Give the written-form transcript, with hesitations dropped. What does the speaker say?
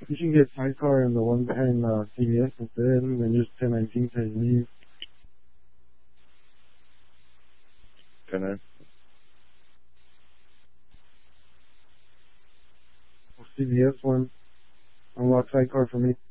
You should get sidecar and the one behind CVS instead, and then just 1019 to leave. 10-9. CVS one. Unlock sidecar for me.